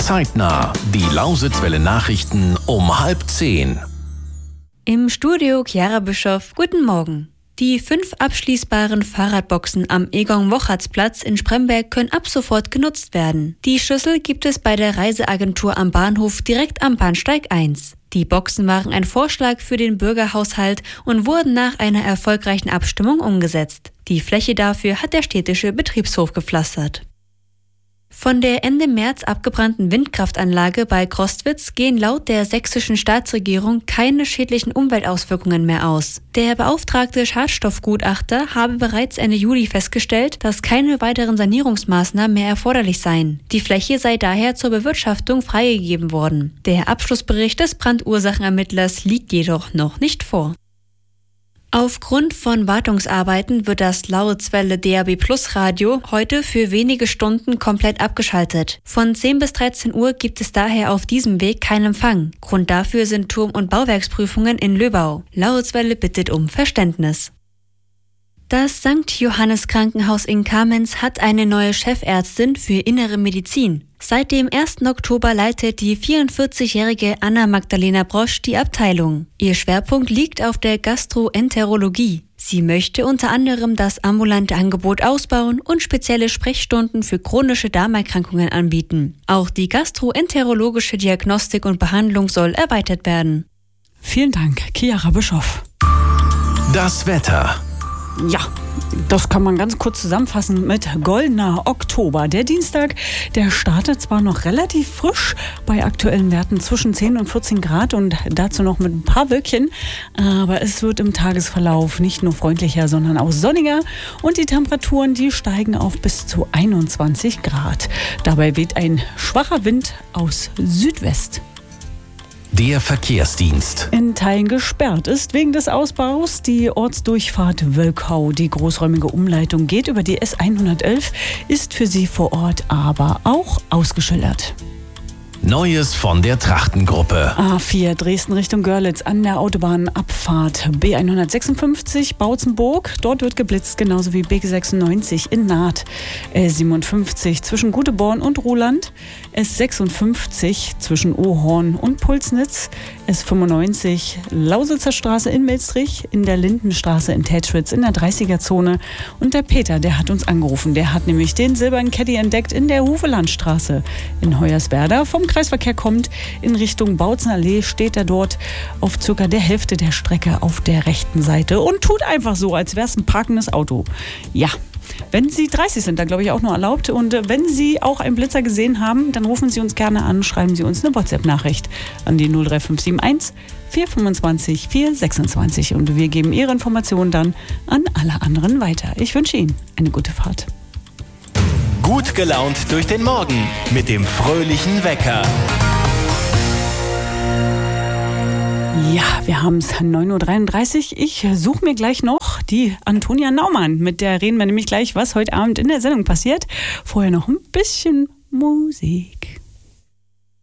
Zeitnah. Die Lausitzwelle Nachrichten um 9:30. Im Studio Chiara Bischoff, guten Morgen. Die 5 abschließbaren Fahrradboxen am Egon-Wochertz-Platz in Spremberg können ab sofort genutzt werden. Die Schlüssel gibt es bei der Reiseagentur am Bahnhof direkt am Bahnsteig 1. Die Boxen waren ein Vorschlag für den Bürgerhaushalt und wurden nach einer erfolgreichen Abstimmung umgesetzt. Die Fläche dafür hat der städtische Betriebshof gepflastert. Von der Ende März abgebrannten Windkraftanlage bei Crostwitz gehen laut der sächsischen Staatsregierung keine schädlichen Umweltauswirkungen mehr aus. Der beauftragte Schadstoffgutachter habe bereits Ende Juli festgestellt, dass keine weiteren Sanierungsmaßnahmen mehr erforderlich seien. Die Fläche sei daher zur Bewirtschaftung freigegeben worden. Der Abschlussbericht des Brandursachenermittlers liegt jedoch noch nicht vor. Aufgrund von Wartungsarbeiten wird das Lausitzwelle DAB+ Radio heute für wenige Stunden komplett abgeschaltet. Von 10 bis 13 Uhr gibt es daher auf diesem Weg keinen Empfang. Grund dafür sind Turm- und Bauwerksprüfungen in Löbau. Lausitzwelle bittet um Verständnis. Das St. Johannes Krankenhaus in Kamenz hat eine neue Chefärztin für Innere Medizin. Seit dem 1. Oktober leitet die 44-jährige Anna-Magdalena Brosch die Abteilung. Ihr Schwerpunkt liegt auf der Gastroenterologie. Sie möchte unter anderem das ambulante Angebot ausbauen und spezielle Sprechstunden für chronische Darmerkrankungen anbieten. Auch die gastroenterologische Diagnostik und Behandlung soll erweitert werden. Vielen Dank, Chiara Bischoff. Das Wetter. Ja, das kann man ganz kurz zusammenfassen mit goldener Oktober. Der Dienstag, der startet zwar noch relativ frisch bei aktuellen Werten zwischen 10 und 14 Grad und dazu noch mit ein paar Wölkchen, aber es wird im Tagesverlauf nicht nur freundlicher, sondern auch sonniger und die Temperaturen, die steigen auf bis zu 21 Grad. Dabei weht ein schwacher Wind aus Südwest. Der Verkehrsdienst. In Teilen gesperrt ist wegen des Ausbaus die Ortsdurchfahrt Wölkau. Die großräumige Umleitung geht über die S111, ist für Sie vor Ort aber auch ausgeschildert. Neues von der Trachtengruppe. A4 Dresden Richtung Görlitz an der Autobahnabfahrt B156 Bautzenburg. Dort wird geblitzt, genauso wie B96 in Naht. S57 zwischen Guteborn und Ruhland. S56 zwischen Ohorn und Pulsnitz. S95 Lausitzer Straße in Milstrich, in der Lindenstraße in Tätschwitz in der 30er-Zone. Und der Peter, der hat uns angerufen. Der hat nämlich den silbernen Caddy entdeckt in der Hufelandstraße in Hoyerswerda. Vom Kreisverkehr kommt in Richtung Bautzenallee, steht er dort auf circa der Hälfte der Strecke auf der rechten Seite und tut einfach so, als wäre es ein parkendes Auto. Ja, wenn Sie 30 sind, da glaube ich auch nur erlaubt. Und wenn Sie auch einen Blitzer gesehen haben, dann rufen Sie uns gerne an, schreiben Sie uns eine WhatsApp-Nachricht an die 03571 425 426 und wir geben Ihre Informationen dann an alle anderen weiter. Ich wünsche Ihnen eine gute Fahrt. Gut gelaunt durch den Morgen mit dem fröhlichen Wecker. Ja, wir haben es 9.33 Uhr. Ich suche mir gleich noch die Antonia Naumann. Mit der reden wir nämlich gleich, was heute Abend in der Sendung passiert. Vorher noch ein bisschen Musik.